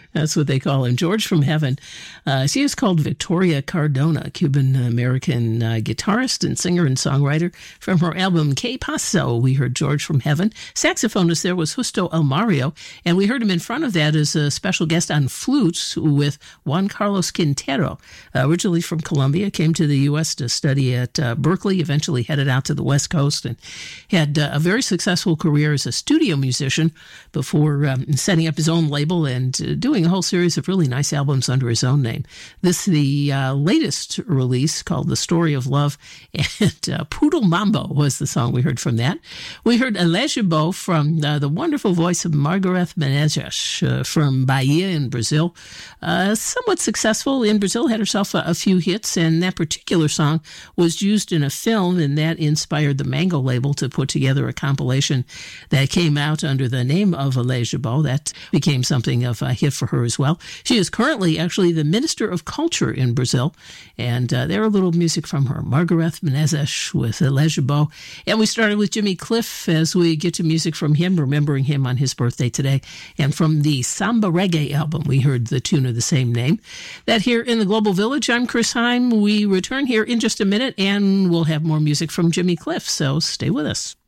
That's what they call him. George from Heaven. She is called Victoria Cardona, Cuban-American guitarist and singer and songwriter. From her album Que Paso, we heard George from Heaven. Saxophonist there was Justo Almario, and we heard him in front of that as a special guest on flutes with Juan Carlos Quintero. Originally from Colombia, came to the U.S. to study at Berkeley, eventually headed out to the West Coast and had a very successful career as a studio musician before setting up his own label and doing a whole series of really nice albums under his own name. This is the latest release called The Story of Love, and Poodle Mambo was the song we heard from that. We heard Elegibo from the wonderful voice of Margareth Menezes from Bahia in Brazil. Somewhat successful in Brazil, had herself a few hits, and that particular song was used in a film, and that inspired the Mango label to put together a compilation that came out under the name of Elegibo. That became something of a hit for her as well. She is currently actually the Minister of Culture in Brazil, and there are a little music from her. Margareth Menezes with Elegibo. And we started with Jimmy Cliff as we get to music from him, remembering him on his birthday today. And from the Samba Reggae album, we heard the tune of the same name. That here in the Global Village, I'm Chris Heim. We return here in just a minute, and we'll have more music from Jimmy Cliff, so stay with us.